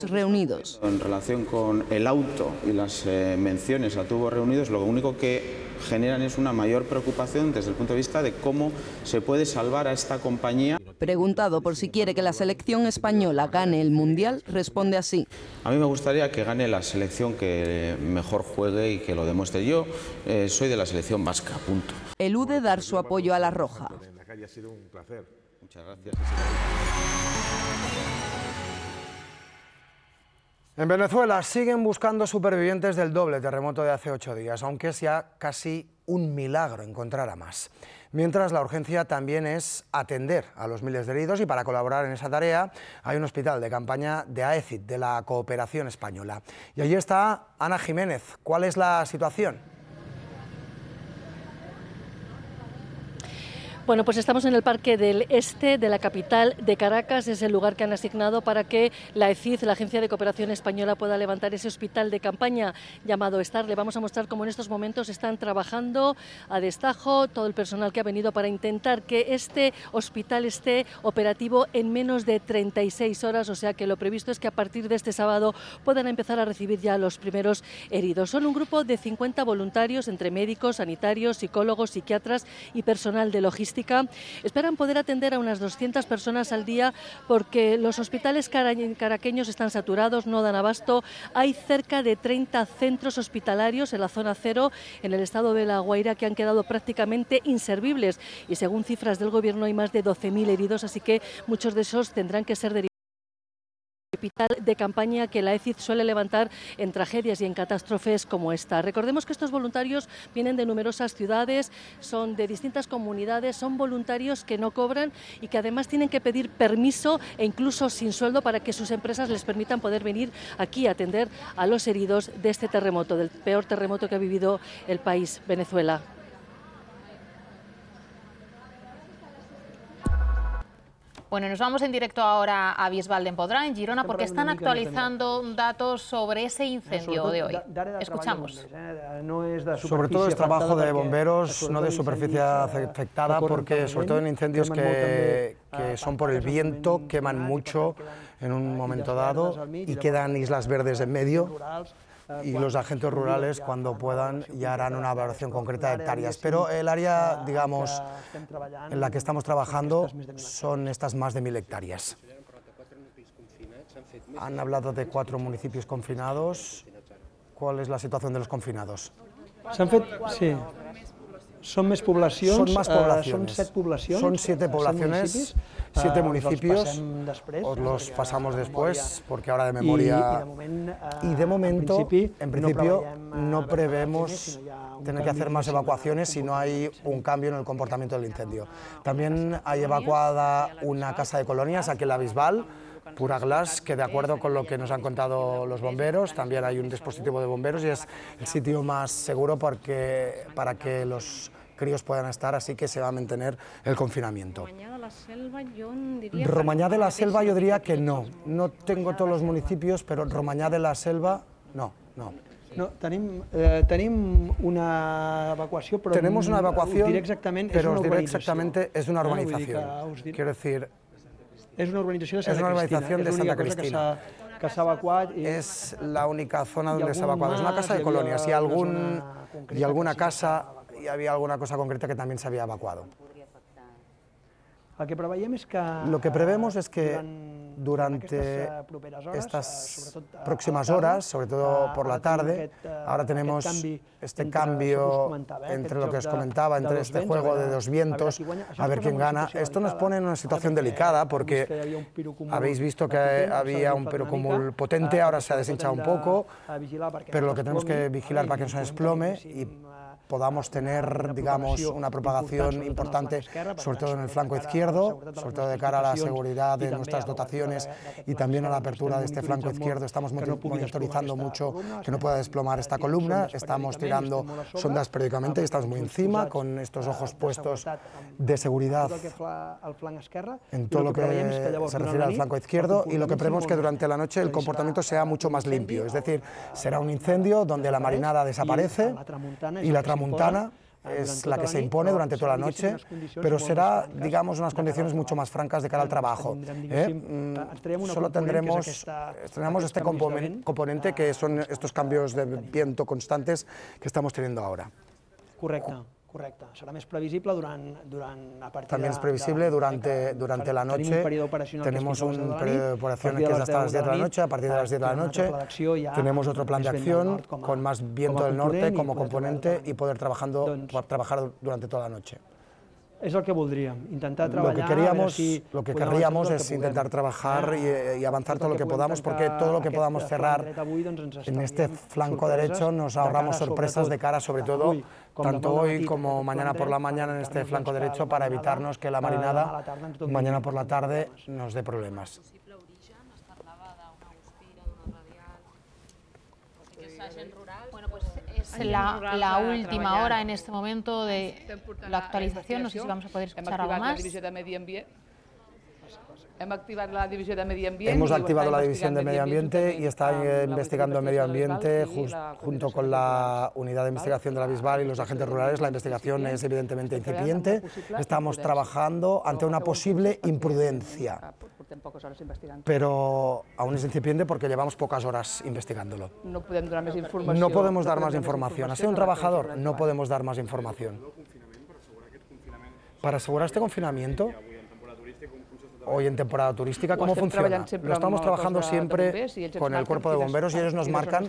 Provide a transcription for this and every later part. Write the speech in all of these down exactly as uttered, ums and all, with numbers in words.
reunidos. En relación con el auto y las eh, menciones a tubos reunidos, lo único que generan es una mayor preocupación desde el punto de vista de cómo se puede salvar a esta compañía. Preguntado por si quiere que la selección española gane el Mundial, responde así. A mí me gustaría que gane la selección que mejor juegue y que lo demuestre. Yo eh, soy de la selección vasca, punto. Elude dar su apoyo a la roja. Ha sido un placer. Muchas gracias. En Venezuela siguen buscando supervivientes del doble terremoto de hace ocho días, aunque es ya casi un milagro encontrar a más. Mientras, la urgencia también es atender a los miles de heridos y para colaborar en esa tarea hay un hospital de campaña de AECID, de la Cooperación Española. Y allí está Ana Jiménez. ¿Cuál es la situación? Bueno, pues estamos en el Parque del Este de la capital de Caracas. Es el lugar que han asignado para que la AECID, la Agencia de Cooperación Española, pueda levantar ese hospital de campaña llamado STAR. Le vamos a mostrar cómo en estos momentos están trabajando a destajo todo el personal que ha venido para intentar que este hospital esté operativo en menos de treinta y seis horas. O sea que lo previsto es que a partir de este sábado puedan empezar a recibir ya los primeros heridos. Son un grupo de cincuenta voluntarios entre médicos, sanitarios, psicólogos, psiquiatras y personal de logística. Esperan poder atender a unas doscientas personas al día porque los hospitales caraqueños están saturados, no dan abasto. Hay cerca de treinta centros hospitalarios en la zona cero, en el estado de La Guaira, que han quedado prácticamente inservibles. Y según cifras del gobierno hay más de doce mil heridos, así que muchos de esos tendrán que ser derivados hospital de campaña que la AECID suele levantar en tragedias y en catástrofes como esta. Recordemos que estos voluntarios vienen de numerosas ciudades, son de distintas comunidades, son voluntarios que no cobran y que además tienen que pedir permiso e incluso sin sueldo para que sus empresas les permitan poder venir aquí a atender a los heridos de este terremoto, del peor terremoto que ha vivido el país, Venezuela. Bueno, nos vamos en directo ahora a Bisbal d'Empordà, en Girona, porque están actualizando datos sobre ese incendio de hoy. Escuchamos. Sobre todo es trabajo de bomberos, no de superficie afectada, porque sobre todo en incendios que, que son por el viento, queman mucho en un momento dado y quedan islas verdes en medio. Y los agentes rurales, cuando puedan, ya harán una valoración concreta de hectáreas. Pero el área, digamos, en la que estamos trabajando son estas más de mil hectáreas. Han hablado de cuatro municipios confinados. ¿Cuál es la situación de los confinados? S'han fet, sí. Son más poblacions, son más poblaciones. Uh, son, set poblacions, son siete poblaciones, siete uh, municipios. Després, os los pasamos después, porque ahora de memoria. Y, y de momento, en principio, en principio no prevemos tener que hacer más evacuaciones si no hay un cambio en el comportamiento del incendio. También hay evacuada una casa de colonias aquí en la Bisbal, Pura Glass, que de acuerdo con lo que nos han contado los bomberos, también hay un dispositivo de bomberos y es el sitio más seguro porque, para que los críos puedan estar, así que se va a mantener el confinamiento. Romanyà de la Selva yo diría que no, no tengo todos los municipios, pero Romanyà de la Selva no, no. No, tenim, eh, tenim una evacuació, però tenemos una evacuación, diré exactament, pero és os una diré exactamente es una urbanización. Dir, Quiero decir, es una urbanización de Santa es una urbanización Cristina, de Santa Cristina. Que s'ha evacuat. I, es la única zona donde se ha evacuado. Es una casa de colonias y, algún, y alguna casa, y había alguna cosa concreta que también se había evacuado. El que preveiem és que Lo que prevemos es que durante estas próximas horas, sobre todo por la tarde, ahora tenemos este cambio entre lo que os comentaba, entre este juego de dos vientos, a ver quién gana. Esto nos pone en una situación delicada porque habéis visto que había un pirocúmul potente, ahora se ha deshinchado un poco, pero lo que tenemos que vigilar para que no se desplome y podamos tener, digamos, una propagación importante, sobre todo en el flanco izquierdo, sobre todo de cara a la seguridad de nuestras dotaciones y también a la apertura de este flanco izquierdo. Estamos monitorizando mucho que no pueda desplomar esta columna, estamos tirando sondas periódicamente y estamos muy encima con estos ojos puestos de seguridad en todo lo que se refiere al flanco izquierdo, y lo que prevemos es que durante la noche el comportamiento sea mucho más limpio, es decir, será un incendio donde la marinada desaparece y la tramuntana es la que se impone durante toda la noche, pero será, digamos, unas condiciones mucho más francas de cara al trabajo. ¿eh? Solo tendremos, tendremos este componente que son estos cambios de viento constantes que estamos teniendo ahora. Correcto. Correcte, serà més previsible durant, durant a partir También es previsible durante, durante la noche. Tenemos un periodo de operación que es hasta las diez de la noche, a partir de las diez de la noche tenemos otro plan de acción con más viento del norte como componente y poder trabajando, trabajar durante toda la noche. És el que voldríem, intentar treballar... Lo que queríamos, lo que querríamos es intentar trabajar y, y avanzar todo lo que podamos, porque todo lo que podamos cerrar en este flanco derecho nos ahorramos sorpresas de cara, sobre todo, tanto hoy como mañana por la mañana en este flanco derecho, para evitarnos que la marinada mañana por la tarde nos dé problemas. Bueno, pues es la, la última hora en este momento de la actualización. No sé si vamos a poder escuchar algo más. Hemos activado la división de medio ambiente. Hemos activado la división de medio ambiente y está investigando el medio ambiente junto con la unidad de investigación de la Bisbal y los agentes rurales. La investigación es evidentemente incipiente. Estamos trabajando ante una posible imprudencia, pero aún es incipiente porque llevamos pocas horas investigándolo. No podemos dar más información. No podemos dar más información. ¿Ha sido un trabajador? No podemos dar más información. Para asegurar este confinamiento, hoy en temporada turística, ¿cómo funciona? Lo estamos trabajando siempre con el cuerpo de bomberos y ellos nos marcan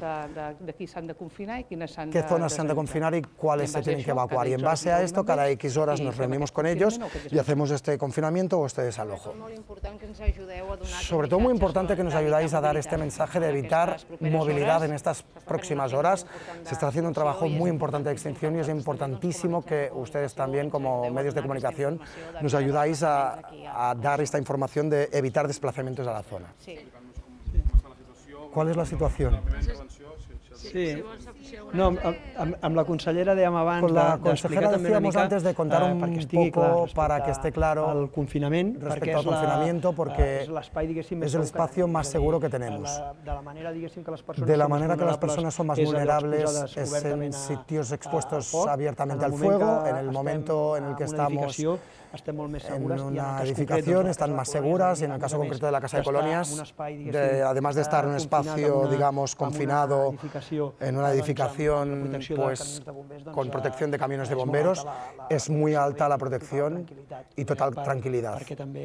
qué zonas se han de confinar y cuáles se tienen que evacuar. Y en base a esto, cada X horas nos reunimos con ellos y hacemos este confinamiento o este desalojo. Sobre todo muy importante que nos ayudáis a dar este mensaje de evitar movilidad en estas próximas horas. Se está haciendo un trabajo muy importante de extinción y es importantísimo que ustedes también, como medios de comunicación, nos ayudáis a, a dar esta información de evitar desplazamientos a la zona. ¿Cuál es la situación? Sí, no, amb, amb la consellera dèiem abans Con la consejera decíamos antes de contar un poco para que esté claro el confinament, respecto al confinamiento, porque es el espacio más seguro que tenemos. De la manera que las personas son más vulnerables es en sitios expuestos abiertamente al fuego, en el momento en el que estamos en una edificación están más seguras y en el caso concreto de la Casa de Colonias, de, además de estar en un espacio, digamos, confinado, en una edificación pues, con protección de camiones de bomberos, es muy alta la protección y total tranquilidad.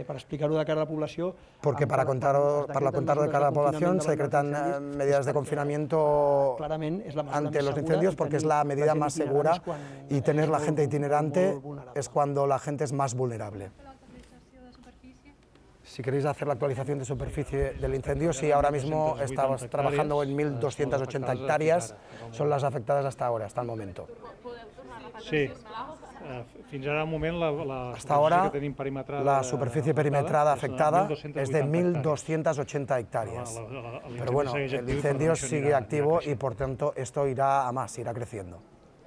Porque para contarlo, para contarlo de cara a la población se decretan medidas de confinamiento ante los incendios porque es la medida más segura y tener la gente itinerante es cuando la gente es más vulnerable. Si queréis hacer la actualización de superficie del incendio, sí, ahora mismo estamos trabajando en mil doscientas ochenta hectáreas, son las afectadas hasta ahora, hasta el momento. Sí, hasta ahora la superficie perimetrada afectada es de mil doscientas ochenta hectáreas, pero bueno, el incendio sigue activo y por tanto esto irá a más, irá creciendo.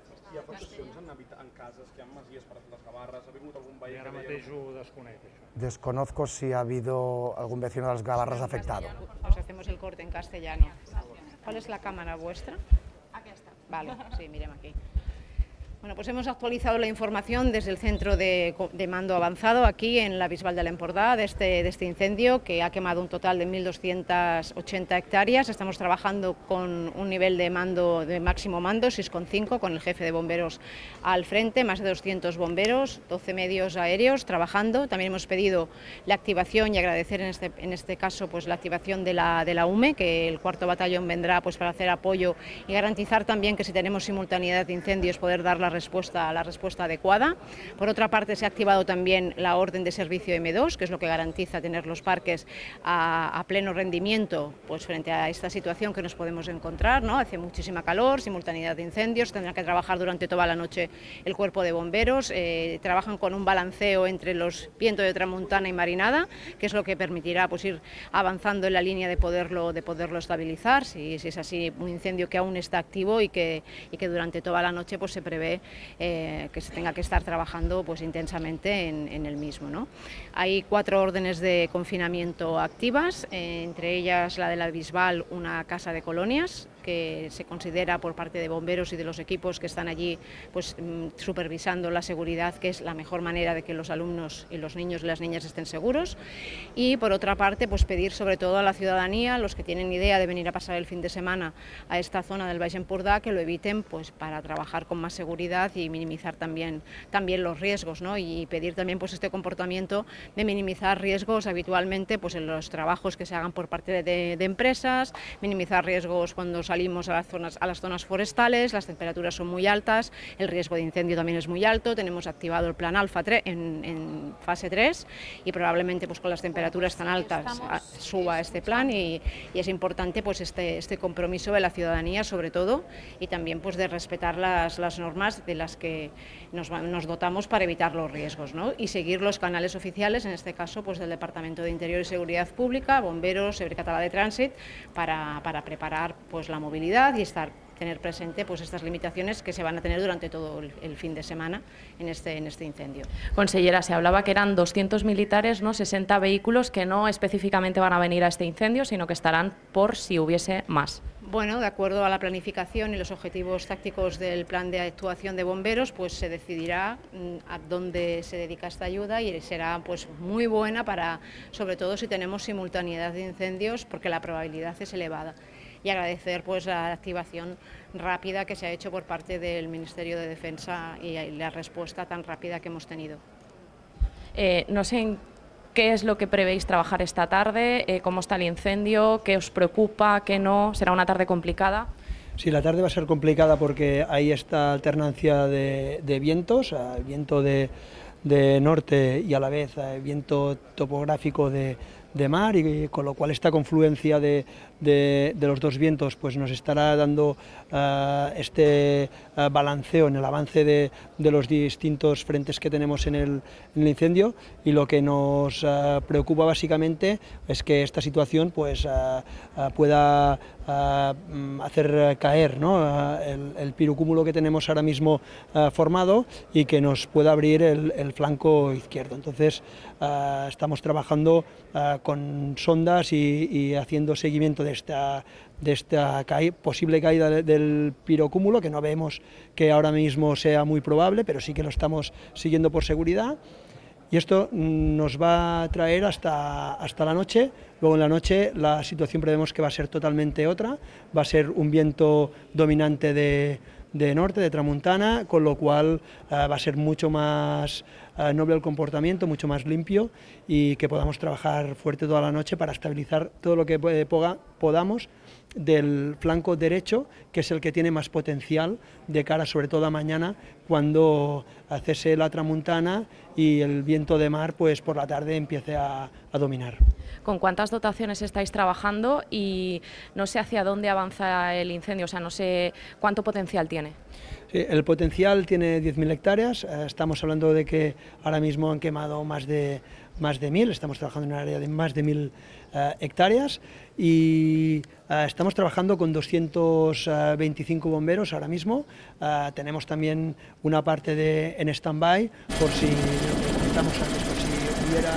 Desconozco si ha habido algún vecino de las Gavarras afectado. Os hacemos el corte en castellano. ¿Cuál es la cámara vuestra? Aquí está. Vale, sí, mirem aquí. Bueno, pues hemos actualizado la información desde el centro de, de mando avanzado aquí en la Bisbal de l'Empordà de este, de este incendio que ha quemado un total de mil doscientas ochenta hectáreas. Estamos trabajando con un nivel de mando de máximo mando, seis coma cinco, con el jefe de bomberos al frente, más de doscientos bomberos, doce medios aéreos trabajando. También hemos pedido la activación y agradecer en este, en este caso pues, la activación de la, de la U M E, que el cuarto batallón vendrá pues, para hacer apoyo y garantizar también que si tenemos simultaneidad de incendios poder dar la respuesta, la respuesta adecuada. Por otra parte, se ha activado también la orden de servicio eme dos, que es lo que garantiza tener los parques a, a pleno rendimiento pues, frente a esta situación que nos podemos encontrar, ¿no? Hace muchísima calor, simultaneidad de incendios, tendrán que trabajar durante toda la noche el cuerpo de bomberos, eh, trabajan con un balanceo entre los vientos de tramontana y marinada, que es lo que permitirá pues, ir avanzando en la línea de poderlo, de poderlo estabilizar, si, si es así un incendio que aún está activo y que, y que durante toda la noche pues, se prevé Eh, que se tenga que estar trabajando pues, intensamente en, en el mismo, ¿no? Hay cuatro órdenes de confinamiento activas, eh, entre ellas la de la Bisbal, una casa de colonias, que se considera por parte de bomberos y de los equipos que están allí pues supervisando la seguridad, que es la mejor manera de que los alumnos y los niños y las niñas estén seguros. Y por otra parte, pues pedir sobre todo a la ciudadanía, los que tienen idea de venir a pasar el fin de semana a esta zona del Baix Empordà, que lo eviten pues para trabajar con más seguridad y minimizar también, también los riesgos, ¿no? Y pedir también pues este comportamiento de minimizar riesgos habitualmente pues en los trabajos que se hagan por parte de, de empresas, minimizar riesgos cuando salimos a las zonas, a las zonas forestales, las temperaturas son muy altas, el riesgo de incendio también es muy alto, tenemos activado el plan Alfa tres en, en fase tres y probablemente pues con las temperaturas tan altas a, suba este plan y, y es importante pues este, este compromiso de la ciudadanía sobre todo y también pues de respetar las, las normas de las que nos, nos dotamos para evitar los riesgos, ¿no? Y seguir los canales oficiales, en este caso pues del Departamento de Interior y Seguridad Pública, Bomberos, Seguridad Catalana de Trànsit, para, para preparar pues la movilidad y estar tener presente pues estas limitaciones que se van a tener durante todo el, el fin de semana en este, en este incendio. Consellera, se hablaba que eran doscientos militares, ¿no? sesenta vehículos que no específicamente van a venir a este incendio, sino que estarán por si hubiese más. Bueno, de acuerdo a la planificación y los objetivos tácticos del plan de actuación de bomberos, pues se decidirá a dónde se dedica esta ayuda y será pues muy buena para, sobre todo si tenemos simultaneidad de incendios, porque la probabilidad es elevada. Y agradecer pues la activación rápida que se ha hecho por parte del Ministerio de Defensa y la respuesta tan rápida que hemos tenido. Eh, no sé en qué es lo que prevéis trabajar esta tarde, eh, cómo está el incendio, qué os preocupa, qué no, será una tarde complicada. Sí, la tarde va a ser complicada porque hay esta alternancia de, de vientos, el viento de, de norte y a la vez el viento topográfico de de mar y con lo cual esta confluencia de, de, de los dos vientos pues nos estará dando uh, este uh, balanceo en el avance de, de los distintos frentes que tenemos en el, en el incendio y lo que nos uh, preocupa básicamente es que esta situación pues uh, uh, pueda uh, hacer caer, ¿no? uh, el, el pirocúmulo que tenemos ahora mismo uh, formado y que nos pueda abrir el, el flanco izquierdo. Entonces uh, estamos trabajando uh, con sondas y, y haciendo seguimiento de esta, de esta caída, posible caída de, del pirocúmulo, que no vemos que ahora mismo sea muy probable, pero sí que lo estamos siguiendo por seguridad. Y esto nos va a traer hasta, hasta la noche. Luego en la noche la situación prevemos que va a ser totalmente otra, va a ser un viento dominante de, de norte, de tramuntana, con lo cual uh, va a ser mucho más uh, noble el comportamiento, mucho más limpio y que podamos trabajar fuerte toda la noche para estabilizar todo lo que eh, poga, podamos del flanco derecho, que es el que tiene más potencial de cara sobre todo a mañana cuando cese la tramuntana y el viento de mar pues por la tarde empiece a, a dominar. ¿Con cuántas dotaciones estáis trabajando y no sé hacia dónde avanza el incendio? O sea, no sé cuánto potencial tiene. Sí, el potencial tiene diez mil hectáreas, estamos hablando de que ahora mismo han quemado más de, más de mil, estamos trabajando en un área de más de mil uh, hectáreas y uh, estamos trabajando con doscientos veinticinco bomberos ahora mismo, uh, tenemos también una parte de, en stand-by por si, estamos, por si hubiera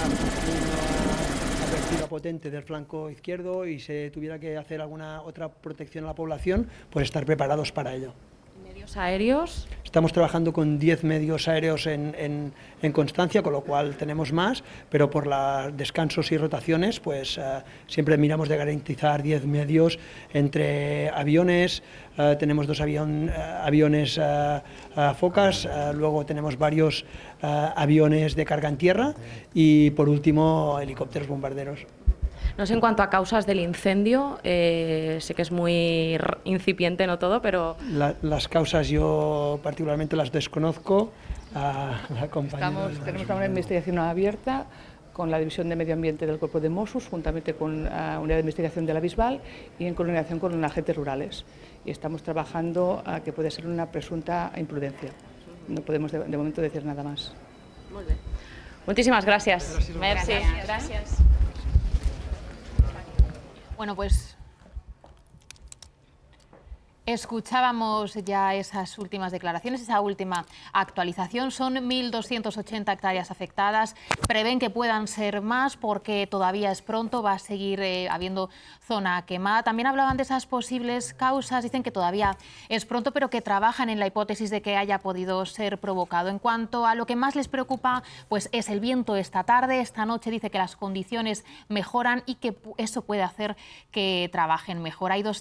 una apertura potente del flanco izquierdo y se tuviera que hacer alguna otra protección a la población, pues estar preparados para ello. ¿Medios aéreos? Estamos trabajando con diez medios aéreos en, en, en Constancia, con lo cual tenemos más, pero por los descansos y rotaciones, pues uh, siempre miramos de garantizar diez medios entre aviones, uh, tenemos dos avión, uh, aviones uh, uh, Focas, uh, luego tenemos varios uh, aviones de carga en tierra y por último helicópteros bombarderos. No sé en cuanto a causas del incendio, eh, sé que es muy incipiente, no todo, pero... La, las causas yo particularmente las desconozco. A la compañera Estamos, tenemos una investigación abierta con la División de Medio Ambiente del Cuerpo de Mossos, juntamente con la Unidad de Investigación de la Bisbal y en coordinación con los agentes rurales. Y estamos trabajando a que puede ser una presunta imprudencia. No podemos de, de momento decir nada más. Muy bien. Muchísimas gracias. Merci. Gracias. Gracias. Bueno, pues Escuchábamos ya esas últimas declaraciones, esa última actualización. Son mil doscientas ochenta hectáreas afectadas. Prevén que puedan ser más porque todavía es pronto, va a seguir eh, habiendo zona quemada. También hablaban de esas posibles causas. Dicen que todavía es pronto, pero que trabajan en la hipótesis de que haya podido ser provocado. En cuanto a lo que más les preocupa, pues es el viento esta tarde. Esta noche dice que las condiciones mejoran y que eso puede hacer que trabajen mejor. Hay dos